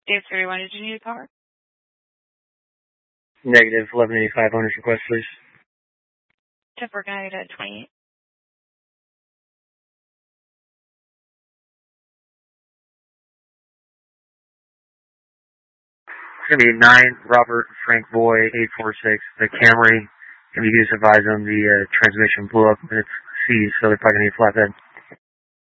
Dave 31, did you need a car? Negative, 1185 owner's request, please. 10 for guide at 28. It's going to be 9 Robert Frank Boy 846. The Camry, can you just advise them the transmission blew up and it's seized, so they're probably going to need a flatbed.